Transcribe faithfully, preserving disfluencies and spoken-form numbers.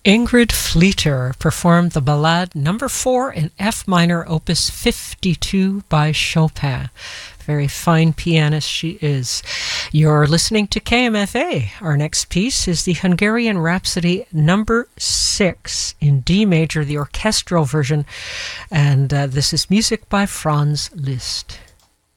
Ingrid Fleeter performed the Ballade number four in F minor, opus fifty-two by Chopin. Very fine pianist she is. You're listening to K M F A. Our next piece is the Hungarian Rhapsody number six in D major, the orchestral version, and uh, this is music by Franz Liszt.